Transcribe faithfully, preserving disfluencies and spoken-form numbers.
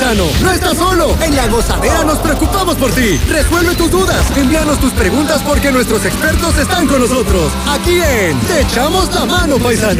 paisano. No estás solo. En La Gozadera nos preocupamos por ti. Resuelve tus dudas. Envíanos tus preguntas porque nuestros expertos están con nosotros. Aquí en Te Echamos la Mano, paisano.